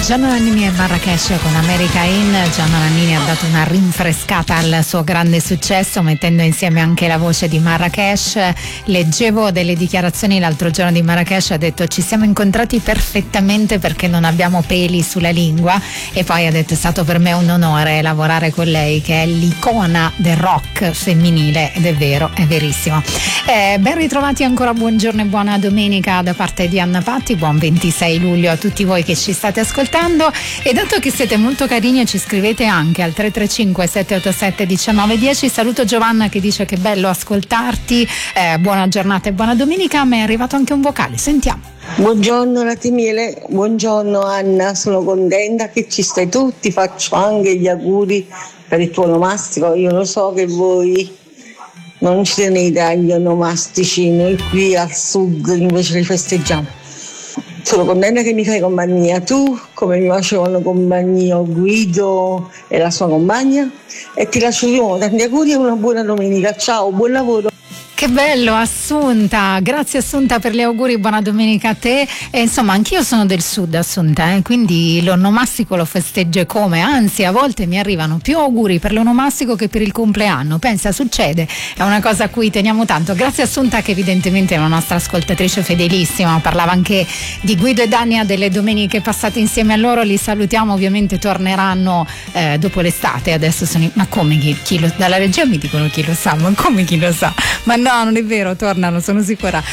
Gianna Nannini e Marrakesh con America In. Gianna Nannini ha dato una rinfrescata al suo grande successo mettendo insieme anche la voce di Marrakesh. Leggevo delle dichiarazioni l'altro giorno di Marrakesh, ha detto ci siamo incontrati perfettamente perché non abbiamo peli sulla lingua, e poi ha detto è stato per me un onore lavorare con lei che è l'icona del rock femminile, ed è vero, è verissimo. Ben ritrovati ancora, buongiorno e buona domenica da parte di Anna Patti, buon 26 luglio a tutti voi che ci state ascoltando. E dato che siete molto carini e ci scrivete anche al 335 787 1910, saluto Giovanna che dice che bello ascoltarti, buona giornata e buona domenica. A me è arrivato anche un vocale, sentiamo. Buongiorno Rati Miele, buongiorno Anna, sono contenta che ci stai tu, ti faccio anche gli auguri per il tuo onomastico. Io lo so che voi non ci tenete agli onomastici, noi qui al sud invece li festeggiamo. Sono contenta che mi fai compagnia tu, come mi facevano compagnia Guido e la sua compagna, e ti lascio di nuovo tanti auguri e una buona domenica. Ciao, buon lavoro. Che bello Assunta, grazie Assunta per gli auguri, buona domenica a te. E insomma anch'io sono del sud Assunta, quindi l'onomastico lo festeggio come, anzi a volte mi arrivano più auguri per l'onomastico che per il compleanno, pensa, succede, è una cosa a cui teniamo tanto. Grazie Assunta che evidentemente è una nostra ascoltatrice fedelissima, parlava anche di Guido e Dania, delle domeniche passate insieme a loro, li salutiamo, ovviamente torneranno dopo l'estate, adesso sono ma come chi lo, dalla regia mi dicono chi lo sa, ma come chi lo sa, ma no, non è vero, tornano, sono sicura.